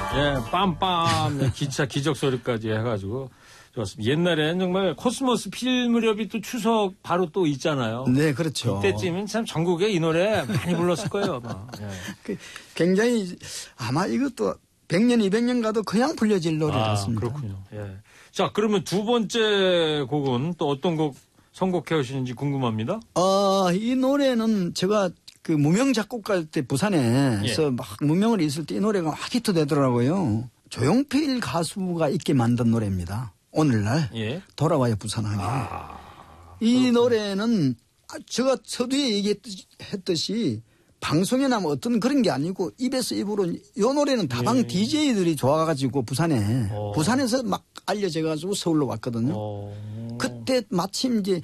예, 빰빰 기차 기적 소리까지 해가지고 좋았습니다. 옛날에는 정말 코스모스 필 무렵이 또 추석 바로 또 있잖아요. 네, 그렇죠. 이때쯤은 참 전국에 이 노래 많이 불렀을 거예요. 아마. 예. 굉장히 아마 이것도 100년, 200년 가도 그냥 불려질 노래 같습니다. 그렇군요. 예. 자, 그러면 두 번째 곡은 또 어떤 곡 선곡해 오시는지 궁금합니다. 이 노래는 제가 그 무명 작곡가 때 부산에서 예. 막 무명을 있을 때 이 노래가 막 히트 되더라고요. 조용필 가수가 있게 만든 노래입니다. 오늘날 예. 돌아와요 부산항에. 이 노래는 제가 서두에 얘기했듯이 방송에 나면 어떤 그런 게 아니고 입에서 입으로 이 노래는 다방 DJ들이 좋아가지고 부산에서 막 알려져가지고 서울로 왔거든요. 그때 마침 이제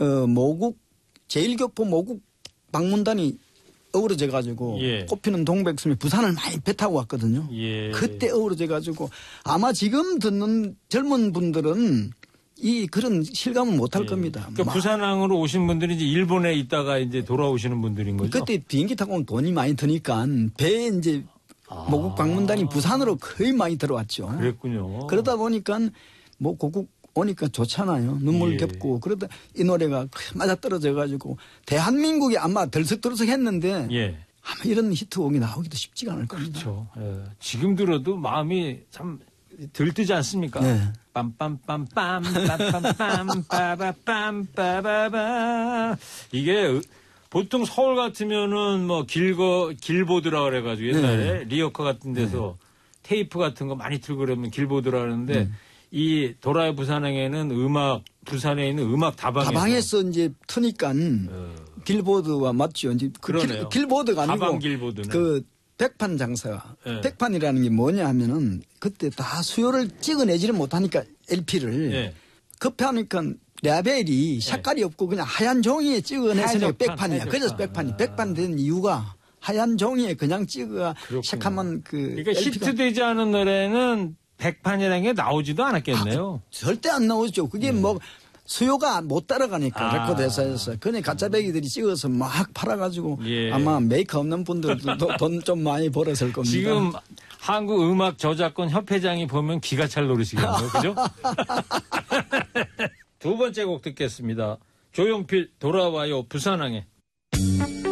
제일교포 모국 방문단이 어우러져가지고 꽃피는 동백섬이 부산을 많이 배 타고 왔거든요. 그때 어우러져가지고 아마 지금 듣는 젊은 분들은 그런 실감은 못할 겁니다. 그러니까 부산항으로 오신 분들이 이제 일본에 있다가 이제 돌아오시는 분들인 거죠? 그때 비행기 타고 오면 돈이 많이 드니까 배에 이제 모국 방문단이 부산으로 거의 많이 들어왔죠. 그랬군요. 그러다 보니까 뭐 고국 오니까 좋잖아요. 눈물 겹고 그러다 이 노래가 맞아 떨어져가지고 대한민국이 아마 덜썩덜썩했는데 아마 이런 히트곡이 나오기도 쉽지가 않을 겁니다. 그렇죠. 예. 지금 들어도 마음이 참 들뜨지 않습니까? 네. 빰빰빰빰 빰빰빰빰 빠바빰 빠바바 이게 보통 서울 같으면은 뭐 길보드라 그래가지고 옛날에 리어커 같은 데서 테이프 같은 거 많이 틀고 그러면 길보드라 그러는데 이 도라의 부산항에는 부산에 있는 음악 다방에서 이제 트니까 길보드와 맞죠. 이제 그러네요. 길보드가 아니고 다방 길보드는 그 백판 장사. 백판이라는 게 뭐냐 하면은 그때 다 수요를 찍어내지를 못하니까 LP를 급하니까 라벨이 색깔이 없고 그냥 하얀 종이에 찍어내서 백판이야. 그래서 백판 된 이유가 하얀 종이에 그냥 찍어야 색하면 그러니까 히트되지 않은 노래는 백판이라는 게 나오지도 않았겠네요. 절대 안 나오죠. 그게 뭐 수요가 못 따라가니까 레코드 회사에서. 그러니 가짜배기들이 찍어서 막 팔아가지고 아마 메이커 없는 분들도 돈 좀 많이 벌었을 겁니다. 지금 한국음악저작권 협회장이 보면 기가 찰 노릇이겠네요. 그죠? 두 번째 곡 듣겠습니다. 조용필 돌아와요 부산항에.